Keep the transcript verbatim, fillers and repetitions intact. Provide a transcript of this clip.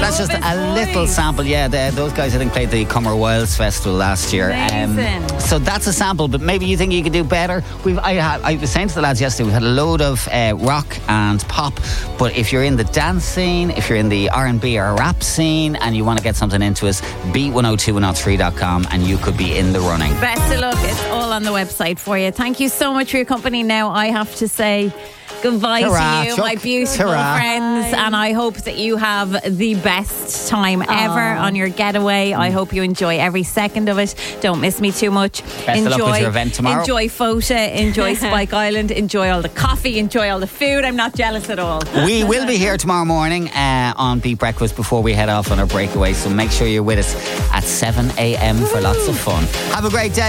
that's just a little sample. Yeah, the, those guys I think played the Cummer Wilds Festival last year. Amazing. Um, so that's a sample, but maybe you think you could do better. We've I, had, I was saying to the lads yesterday, we've had a load of uh, rock and pop, but if you're in the dance scene, if you're in the R and B or rap scene, and you want to get something into us, beat one oh two one oh three dot com, and you could be in the running. Best of luck. It's all on the website for you. Thank you so much for your company. Now I have to say goodbye Ta-ra, to you, Chuck. my beautiful Ta-ra. friends, and I hope that you have the best time ever on your getaway. I hope you enjoy every second of it. Don't miss me too much. Best enjoy, of luck with your event tomorrow. Enjoy Fota, enjoy Spike Island, enjoy all the coffee, enjoy all the food. I'm not jealous at all. We will be here tomorrow morning uh, on Beat Breakfast before we head off on our breakaway, so make sure you're with us at seven a.m. for lots of fun. Have a great day.